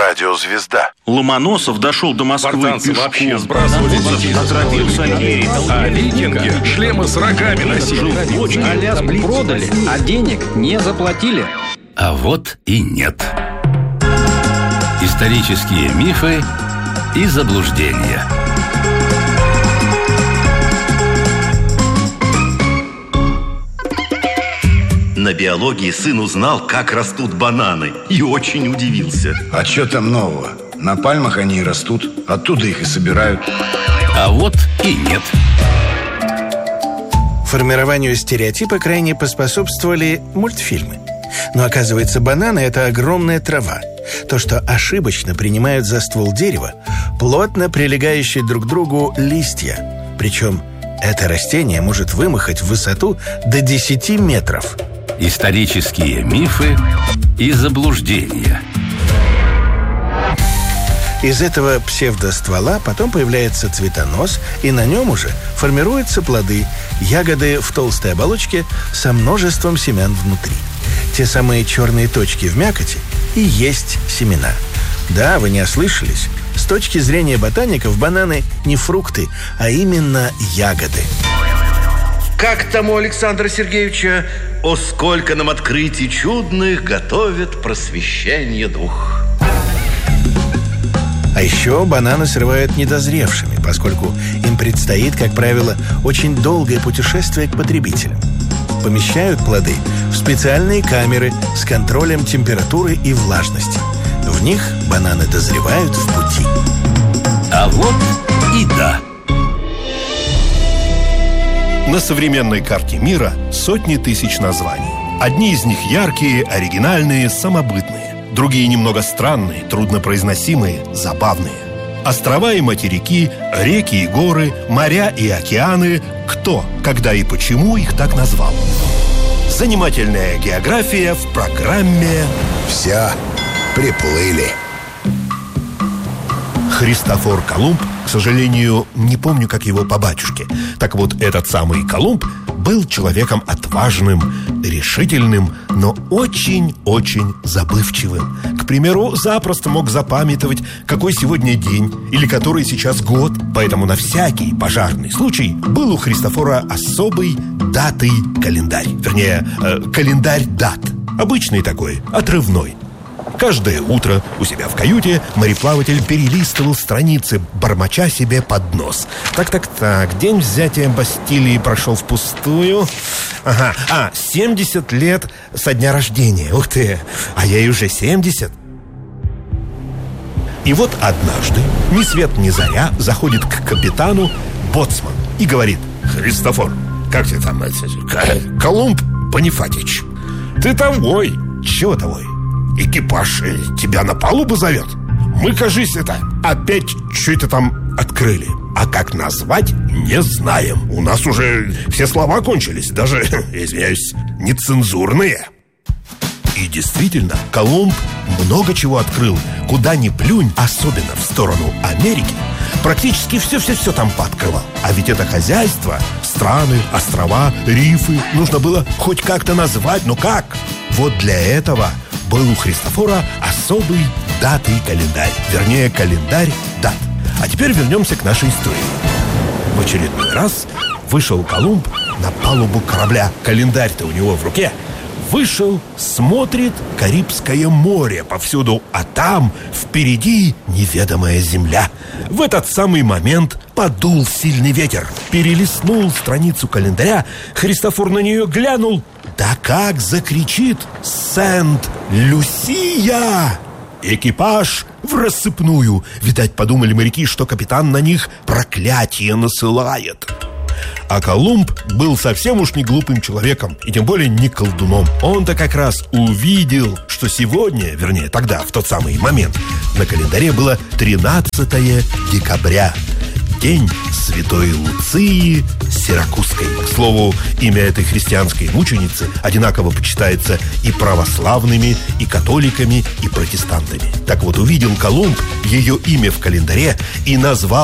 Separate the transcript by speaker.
Speaker 1: Радиозвезда.
Speaker 2: Ломоносов дошел до Москвы
Speaker 3: Спартанцы вообще
Speaker 2: пешком.
Speaker 3: сбрасывали
Speaker 2: Отравился Америкой.
Speaker 3: а викинги шлемы с рогами носили.
Speaker 4: Аляску продали, а денег не заплатили.
Speaker 5: А вот и нет. Исторические мифы и заблуждения.
Speaker 6: На биологии сын узнал, как растут бананы, и очень удивился.
Speaker 7: А что там нового? На пальмах они и растут, оттуда их и собирают.
Speaker 5: А вот и нет.
Speaker 8: Формированию стереотипа крайне поспособствовали мультфильмы. Но оказывается, бананы – это огромная трава. То, что ошибочно принимают за ствол дерева, плотно прилегающие друг к другу листья. Причем это растение может вымахать в высоту до 10 метров.
Speaker 5: Исторические мифы и заблуждения.
Speaker 8: Из этого псевдоствола потом появляется цветонос, и на нем уже формируются плоды, ягоды в толстой оболочке со множеством семян внутри. Те самые черные точки в мякоти и есть семена. Да, вы не ослышались. С точки зрения ботаников бананы не фрукты, а именно ягоды.
Speaker 6: Как там у Александра Сергеевича? О, сколько нам открытий чудных готовят просвещение дух.
Speaker 8: А еще бананы срывают недозревшими, поскольку им предстоит, как правило, очень долгое путешествие к потребителям. Помещают плоды в специальные камеры с контролем температуры и влажности. В них бананы дозревают в пути.
Speaker 5: А вот и да.
Speaker 9: На современной карте мира сотни тысяч названий. Одни из них яркие, оригинальные, самобытные. Другие немного странные, труднопроизносимые, забавные. Острова и материки, реки и горы, моря и океаны. Кто, когда и почему их так назвал? Занимательная география в программе
Speaker 7: Все, приплыли.
Speaker 9: Христофор Колумб, к сожалению, не помню, как его по батюшке. Так вот, этот самый Колумб был человеком отважным, решительным, но очень-очень забывчивым. К примеру, запросто мог запамятовать, какой сегодня день или который сейчас год. Поэтому на всякий пожарный случай был у Христофора особый датый календарь. Вернее, календарь дат. Обычный такой, отрывной. Каждое утро у себя в каюте мореплаватель перелистывал страницы, бормоча себе под нос. Так, день взятия Бастилии прошел впустую. 70 лет со дня рождения. Ух ты, а ей уже 70. И вот однажды, ни свет ни заря, заходит к капитану боцман и говорит: «Христофор, как ты там, Колумб Бонифатич, ты тогой». «Чего тогой? Экипаж тебя на палубу зовет. Мы, кажись, опять что-то там открыли. А как назвать, не знаем. У нас уже все слова кончились, даже, извиняюсь, нецензурные». И действительно, Колумб много чего открыл. Куда ни плюнь, особенно в сторону Америки, практически все там пооткрывал. А ведь это хозяйство, страны, острова, рифы нужно было хоть как-то назвать. Но как? Вот для этого был у Христофора особый датый календарь. Вернее, календарь дат. А теперь вернемся к нашей истории. В очередной раз вышел Колумб на палубу корабля. Календарь-то у него в руке. Вышел, смотрит, Карибское море повсюду, а там впереди неведомая земля. В этот самый момент подул сильный ветер, перелистнул страницу календаря. Христофор на нее глянул. Да как закричит: «Сент-Люсия!» Экипаж в рассыпную. Видать, подумали моряки, что капитан на них проклятие насылает. А Колумб был совсем уж не глупым человеком, и тем более не колдуном. Он-то как раз увидел, что сегодня, вернее, тогда, в тот самый момент, на календаре было 13 декабря. День святой Луции Сиракузской. К слову, имя этой христианской мученицы одинаково почитается и православными, и католиками, и протестантами. Так вот, увидел Колумб ее имя в календаре и назвал